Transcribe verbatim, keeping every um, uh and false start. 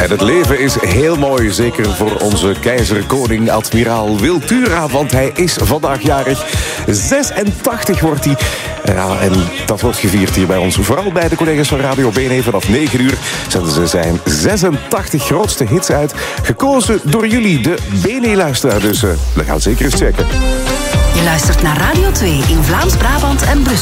En het leven is heel mooi, zeker voor onze keizer, koning, admiraal Wiltura, want hij is vandaag jarig. zesentachtig wordt hij. Ja, en dat wordt gevierd hier bij ons. Vooral bij de collega's van Radio B N E. Vanaf negen uur zetten ze zijn zesentachtig grootste hits uit. Gekozen door jullie, de B N E-luisteraar. Dus uh, we gaan zeker eens checken. Je luistert naar Radio twee in Vlaams-Brabant en Brussel.